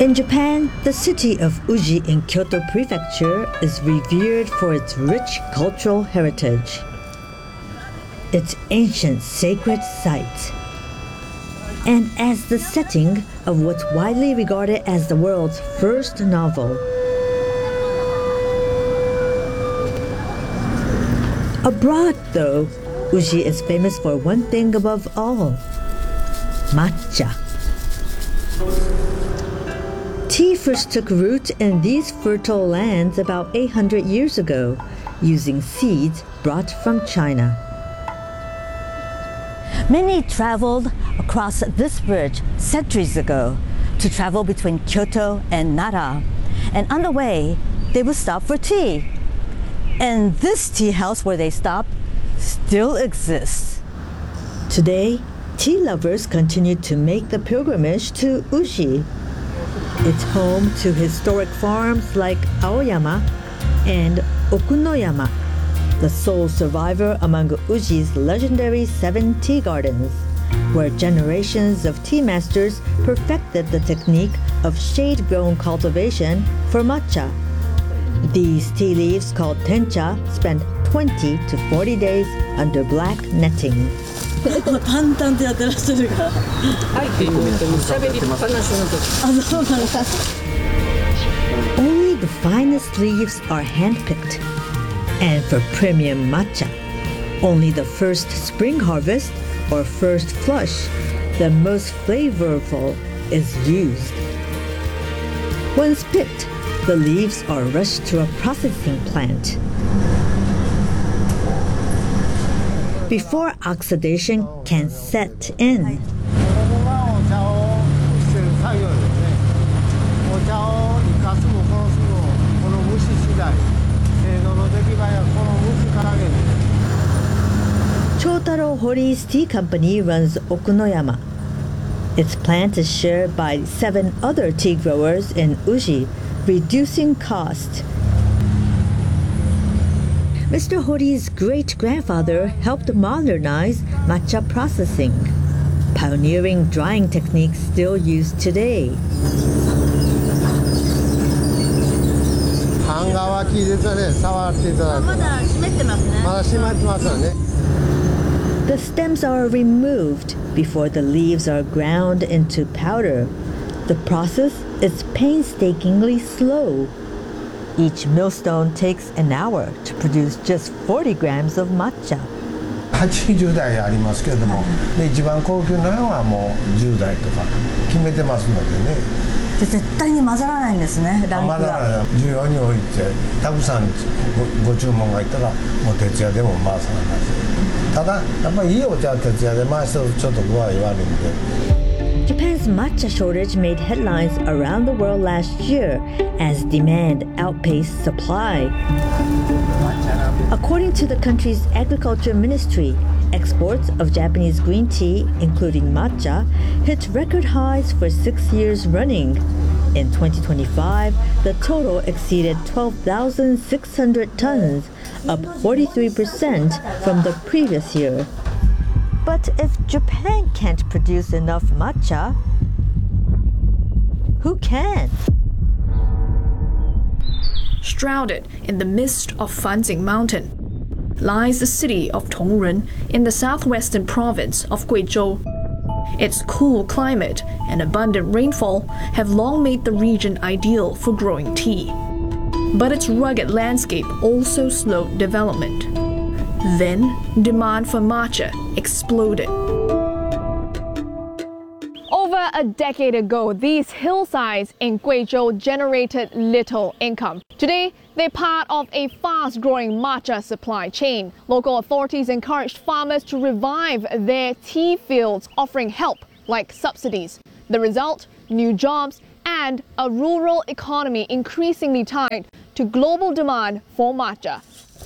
In Japan, the city of Uji in Kyoto Prefecture is revered for its rich cultural heritage. Its ancient sacred site, and as the setting of what's widely regarded as the world's first novel. Abroad, though, Uji is famous for one thing above all: matcha. Tea first took root in these fertile lands about 800 years ago, using seeds brought from China. Many traveled across this bridge centuries ago to travel between Kyoto and Nara, and on the way, they would stop for tea. And this tea house where they stopped still exists. Today, tea lovers continue to make the pilgrimage to Uji. It's home to historic farms like Aoyama and Okunoyama, the sole survivor among Uji's legendary 7 tea gardens, where generations of tea masters perfected the technique of shade-grown cultivation for matcha. These tea leaves, called tencha, spend 20 to 40 days under black netting. Only the finest leaves are handpicked. And for premium matcha, only the first spring harvest or first flush, the most flavorful, is used. Once picked, the leaves are rushed to a processing plant. Before oxidation can set in. Chotaro Hori's tea company runs Okunoyama. Its plant is shared by 7 other tea growers in Uji, reducing cost. Mr. Hori's great-grandfather helped modernize matcha processing, pioneering drying techniques still used today. The stems are removed before the leaves are ground into powder. The process is painstakingly slow. Each millstone takes an hour to produce just 40 grams of matcha. 80代ありますけれども、で一番高級なのはもう10代とか決めてますのでね。 絶対に混ざらないんですね、ランクが。 混ざらない。需要に応じてたくさんご注文がいったらもう徹夜でも回さない。ただやっぱりいいお茶は徹夜で回すとちょっと具合悪いんで。 Japan's matcha shortage made headlines around the world last year as demand outpaced supply. According to the country's agriculture ministry, exports of Japanese green tea, including matcha, hit record highs for 6 years running. In 2025, the total exceeded 12,600 tons, up 43% from the previous year. But if Japan can't produce enough matcha, who can? Shrouded in the mist of Fanjing Mountain lies the city of Tongren in the southwestern province of Guizhou. Its cool climate and abundant rainfall have long made the region ideal for growing tea. But its rugged landscape also slowed development. Then, demand for matcha exploded. Over a decade ago, these hillsides in Guizhou generated little income. Today, they're part of a fast-growing matcha supply chain. Local authorities encouraged farmers to revive their tea fields, offering help like subsidies. The result? New jobs and a rural economy increasingly tied to global demand for matcha.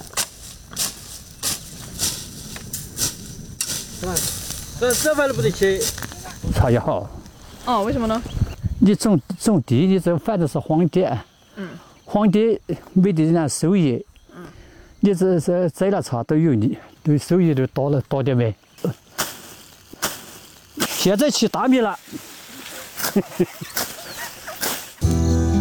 这玩意不得去。 茶叶好。 哦，为什么呢？ 你种地，你这反正是荒地，荒地没得人家收益，你这摘了茶都有你，对收益都多点呗。现在起大米了。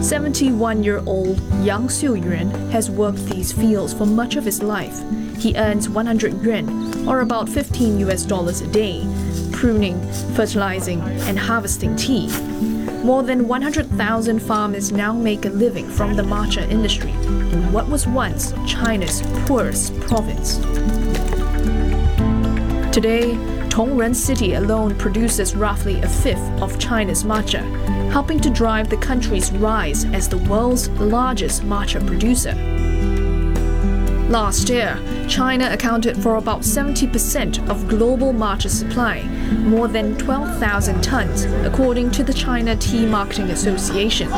71-year-old Yang Xiuyuan has worked these fields for much of his life. He earns 100 yuan, or about $15 a day, pruning, fertilizing, and harvesting tea. More than 100,000 farmers now make a living from the matcha industry in what was once China's poorest province. Today, Tongren City alone produces roughly a fifth of China's matcha, helping to drive the country's rise as the world's largest matcha producer. Last year, China accounted for about 70% of global matcha supply, more than 12,000 tons, according to the China Tea Marketing Association.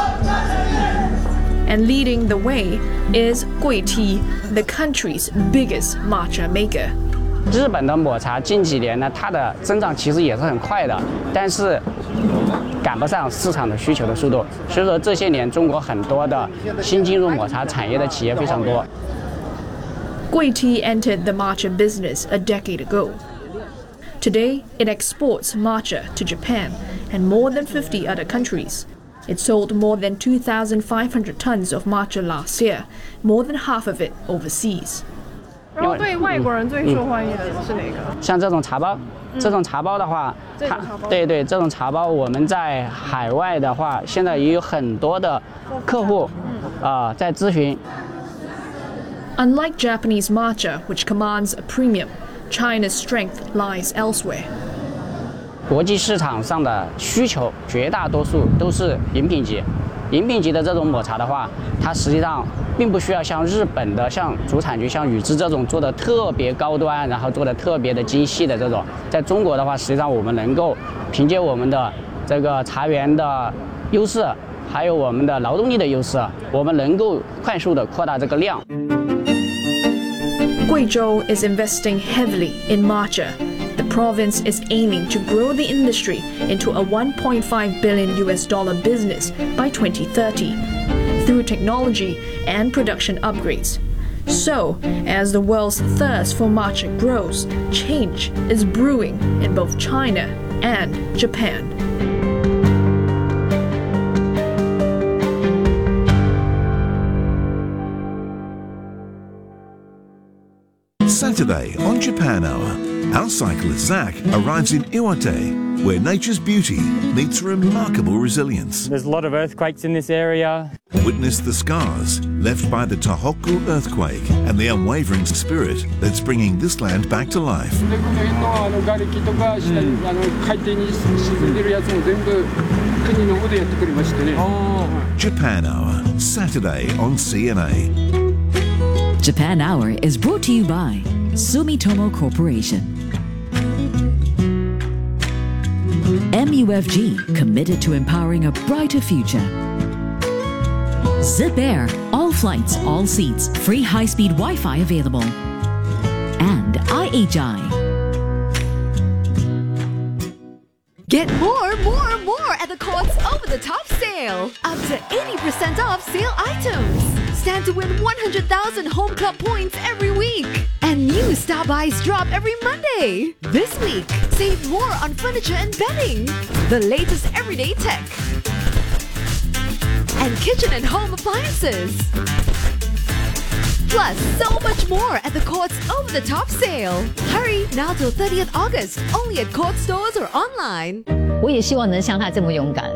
And leading the way is Gui Tea, the country's biggest matcha maker. 日本的抹茶近几年呢，它的增长其实也是很快的，但是赶不上市场的需求的速度。所以说这些年中国很多的新进入抹茶产业的企业非常多。 Gui Tea entered the matcha business a decade ago. Today, it exports matcha to Japan and more than 50 other countries. It sold more than 2,500 tons of matcha last year, more than half of it overseas. 然后对外国人最受欢迎的是哪个？ 像这种茶包，这种茶包的话，它对这种茶包，我们在海外的话，现在也有很多的客户在咨询。 Unlike Japanese matcha, which commands a premium, China's strength lies elsewhere. 国际市场上的需求绝大多数都是饮品级。饮品级的这种抹茶的话，它实际上并不需要像日本的像主产局像宇治这种做的特别高端，然后做的特别的精细的这种。在中国的话，实际上我们能够凭借我们的这个茶园的优势，还有我们的劳动力的优势，我们能够快速的扩大这个量。 Guizhou is investing heavily in matcha. The province is aiming to grow the industry into a $1.5 billion business by 2030 through technology and production upgrades. So, as the world's thirst for matcha grows, change is brewing in both China and Japan. Saturday on Japan Hour, our cyclist Zach arrives in Iwate, where nature's beauty meets remarkable resilience. There's a lot of earthquakes in this area. Witness the scars left by the Tohoku earthquake and the unwavering spirit that's bringing this land back to life. Japan Hour, Saturday on CNA. Japan Hour is brought to you by Sumitomo Corporation. MUFG, committed to empowering a brighter future. Zip Air, all flights, all seats, free high-speed Wi-Fi available. And IHI. Get more at the Courts over-the-top sale. Up to 80% off sale items. Stand to win 100,000 home club points every week. And new Star Buys drop every Monday. This week, save more on furniture and bedding. The latest everyday tech. And kitchen and home appliances. Plus, so much more at the Courts over-the-top sale. Hurry, now till 30th August, only at Court stores or online. 我也希望能像他这么勇敢。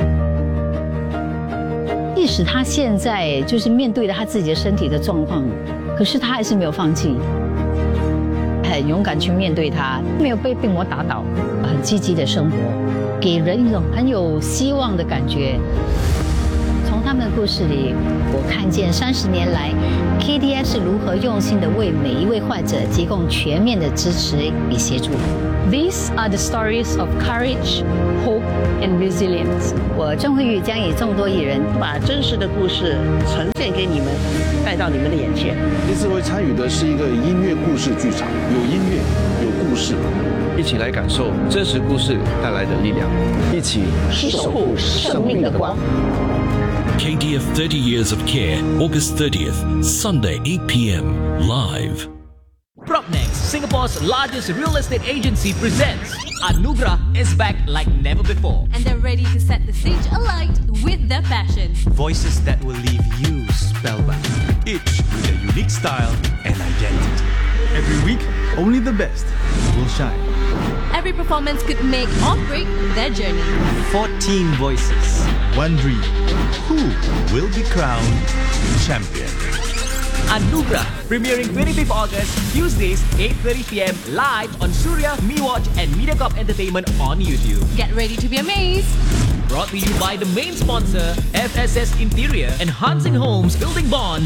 即使他现在就是面对了他自己的身体的状况，可是他还是没有放弃，很勇敢去面对他，没有被病魔打倒，很积极的生活，给人一种很有希望的感觉。从他们的故事里，我看见30年来 KDI 是如何用心的为每一位患者提供全面的支持与协助。These are the stories of courage, hope, and resilience. 我郑慧玉将以众多艺人把真实的故事呈现给你们，带到你们的眼前。 这次会参与的是一个音乐故事剧场，有音乐，有故事， 一起来感受真实故事带来的力量， 一起守护生命的光。 KDF 30 Years of Care, August 30th, Sunday 8 p.m. live. Propnex Singapore's largest real estate agency, presents Anugerah is back like never before. And they're ready to set the stage alight with their passion. Voices that will leave you spellbound, each with a unique style and identity. Every week, only the best will shine. Every performance could make or break their journey. 14 voices, one dream. Who will be crowned champion? Anugerah, premiering 25th August, Tuesdays, 8:30 p.m. live on Surya, MeWatch and Mediacorp Entertainment on YouTube. Get ready to be amazed. Brought to you by the main sponsor, FSS Interior, enhancing homes, building bonds